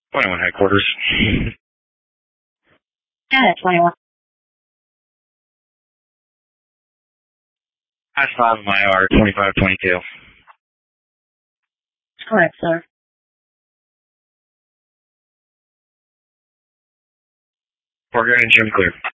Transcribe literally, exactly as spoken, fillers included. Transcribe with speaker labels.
Speaker 1: twenty-one headquarters.
Speaker 2: Got it, twenty-one.
Speaker 1: That's five of my R, twenty-five twenty-two.
Speaker 2: Correct, sir.
Speaker 1: We're good and Jim clear.